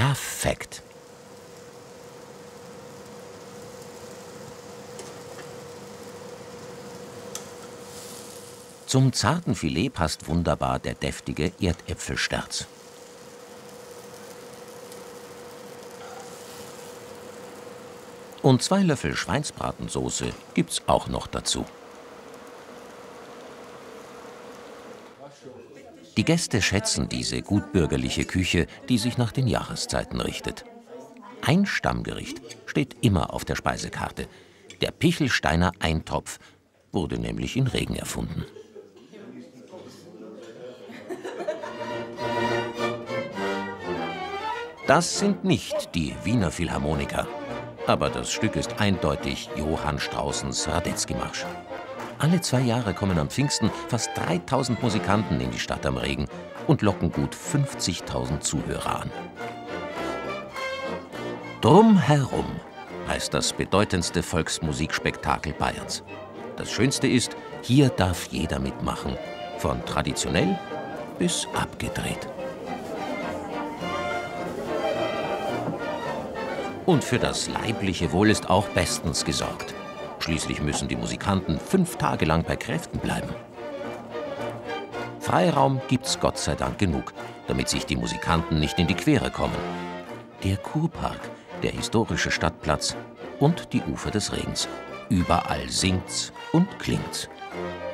Perfekt. Zum zarten Filet passt wunderbar der deftige Erdäpfelsterz. Und 2 Löffel Schweinsbratensoße gibt's auch noch dazu. Die Gäste schätzen diese gutbürgerliche Küche, die sich nach den Jahreszeiten richtet. Ein Stammgericht steht immer auf der Speisekarte. Der Pichelsteiner Eintopf wurde nämlich in Regen erfunden. Das sind nicht die Wiener Philharmoniker. Aber das Stück ist eindeutig Johann Straussens Radetzky-Marsch. Alle 2 Jahre kommen am Pfingsten fast 3000 Musikanten in die Stadt am Regen und locken gut 50.000 Zuhörer an. Drumherum heißt das bedeutendste Volksmusikspektakel Bayerns. Das Schönste ist, hier darf jeder mitmachen, von traditionell bis abgedreht. Und für das leibliche Wohl ist auch bestens gesorgt. Schließlich müssen die Musikanten 5 Tage lang bei Kräften bleiben. Freiraum gibt's Gott sei Dank genug, damit sich die Musikanten nicht in die Quere kommen. Der Kurpark, der historische Stadtplatz und die Ufer des Regens. Überall singt's und klingt's.